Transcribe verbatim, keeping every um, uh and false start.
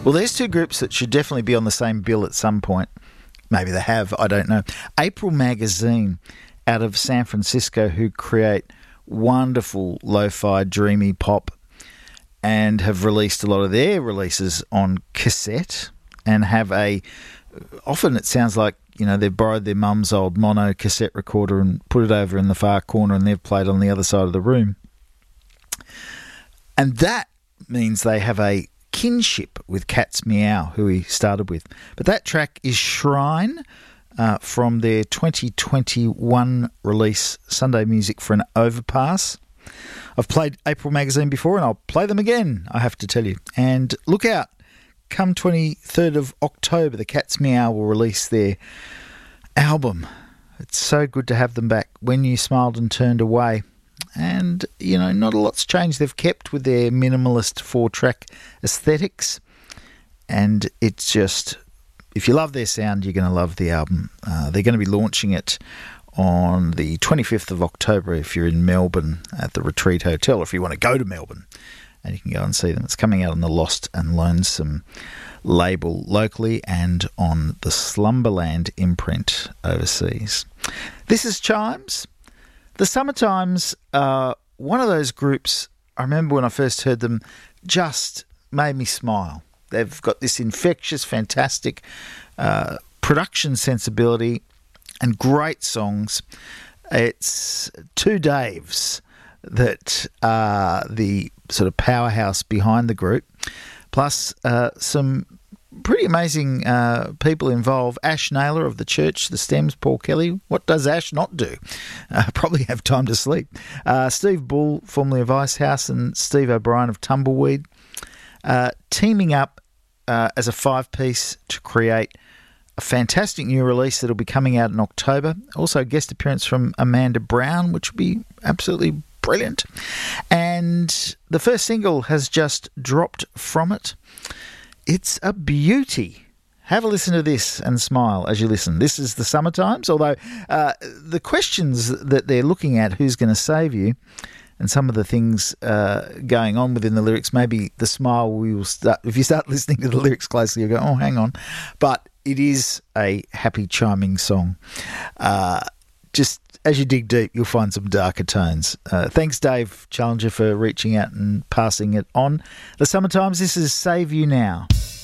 Well, there's two groups that should definitely be on the same bill at some point. Maybe they have, I don't know. April Magazine out of San Francisco, who create wonderful lo-fi dreamy pop and have released a lot of their releases on cassette and have a, often it sounds like, you know, they've borrowed their mum's old mono cassette recorder and put it over in the far corner and they've played on the other side of the room. And that means they have a kinship with Cat's Meow, who he started with. But that track is Shrine uh, from their twenty twenty-one release, Sunday Music for an Overpass. I've played April Magazine before and I'll play them again, I have to tell you. And look out, come twenty-third of October, the Cat's Meow will release their album. It's so good to have them back. When You Smiled and Turned Away. And, you know, not a lot's changed. They've kept with their minimalist four-track aesthetics. And it's just, if you love their sound, you're going to love the album. Uh, they're going to be launching it on the twenty-fifth of October if you're in Melbourne at the Retreat Hotel, or if you want to go to Melbourne and you can go and see them. It's coming out on the Lost and Lonesome label locally and on the Slumberland imprint overseas. This is Chimes. The Summertimes are one of those groups, I remember when I first heard them, just made me smile. They've got this infectious, fantastic uh, production sensibility and great songs. It's two Daves that are the sort of powerhouse behind the group, plus uh, some pretty amazing uh, people involved. Ash Naylor of The Church, The Stems, Paul Kelly. What does Ash not do? Uh, probably have time to sleep. Uh, Steve Bull, formerly of Icehouse, and Steve O'Brien of Tumbleweed, uh, teaming up uh, as a five-piece to create a fantastic new release that will be coming out in October. Also a guest appearance from Amanda Brown, which will be absolutely brilliant. And the first single has just dropped from it. It's a beauty. Have a listen to this and smile as you listen. This is the Summertimes, although uh, the questions that they're looking at, who's going to save you, and some of the things uh, going on within the lyrics, maybe the smile we will start. If you start listening to the lyrics closely, you'll go, oh, hang on. But it is a happy, chiming song. Uh, just as you dig deep, you'll find some darker tones. Uh, thanks, Dave Challenger, for reaching out and passing it on. The Summertimes, this is Save You Now.